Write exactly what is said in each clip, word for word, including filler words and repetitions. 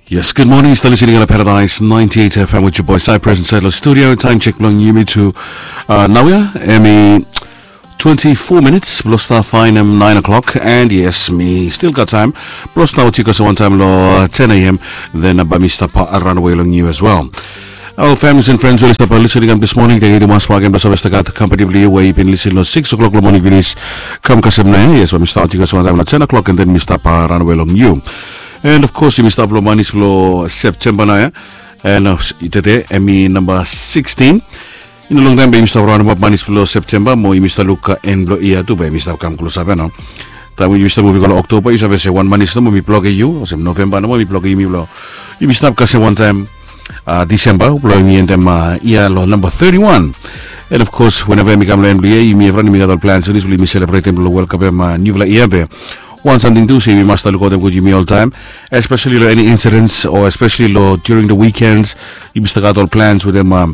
Yes, good morning. Still listening to Paradise ninety-eight F M with your boy Sai Present Settler Studio. Time check long Yumi to uh, Nawia. Emi twenty-four minutes plus the fine um, nine o'clock. And yes, me still got time. Plus now because one time lo ten a m. Then uh, Bamista pa runaway long you as well. Our families and friends will stop listening up this morning. They do mas wagen basa basta kat comparatively way been listening at six o'clock morning finish come kasam na yes when we start because one time at ten o'clock and then Mister Pa run away long you. And of course you Mister Blomanis flow September na and uh, today Emmy number sixteen. In a long time by Mister Run about Manis flow September mo Mister Luca and blow iya to by Mister Kam close up no. Tamu Mister movie ko October is have say one manis no mo mi plug you or some November no mo mi plug you mi blow. You Mister kasi one time Uh, December, blowing me in them uh, year law number thirty-one. And of course, whenever I become an M B A, you may have running other plans. So this will be celebrating the welcome them uh, new year. Want something to say, we must look at them good you all time, especially lo, any incidents or especially lo, during the weekends. You must got all plans with them. Um,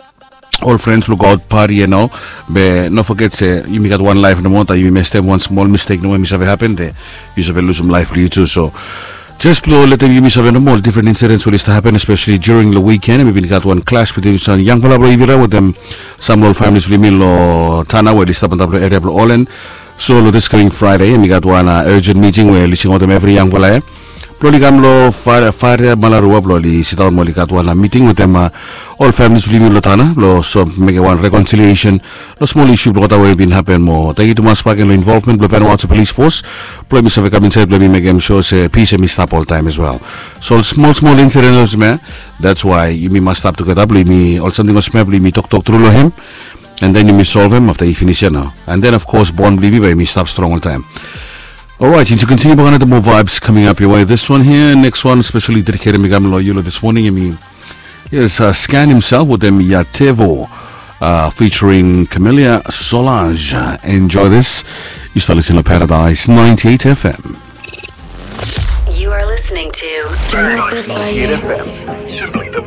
all friends will go out party, you know. But not forget, say you may got one life in the month. You may mess them one small mistake. No one miss have happened. You should lose some life for you too. So. Just blow, let them give me some more different incidents will to happen, especially during the weekend. Maybe got one clash between some young fella with them, some old families with me, lo Tana, where they stop in the area of Olen. So this coming Friday, and we got one uh, urgent meeting where listening to them every young fella. Probably come lo fire fire malarua probably sit down molly got one meeting with them uh, all families with me lo Tana, lo so make one reconciliation, lo small issue what will been happen more. Thank you to mas parking involvement of Vanuatu police force. Probably have come inside, let me make them show say peace and me stop all time as well. So small small incidents man. That's why you me must stop together, me or something was maybe me talk talk through him. And then you may solve him after you finish you know. And then of course born baby by me stop strong all time. Alright, and to continue we're gonna have more vibes coming up your way. This one here, next one especially dedicated to Migam Loyolo this morning. I mean yes, uh, Scan himself with them Yatevo uh, featuring Camellia Solange. Enjoy this. You start listening to Paradise ninety-eight F M. You are listening to Paradise ninety-eight F M. Simply the